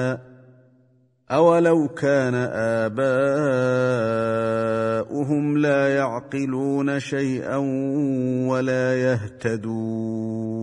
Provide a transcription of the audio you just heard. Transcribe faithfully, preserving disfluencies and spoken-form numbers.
أولو كان آباؤهم لا يعقلون شيئا ولا يهتدون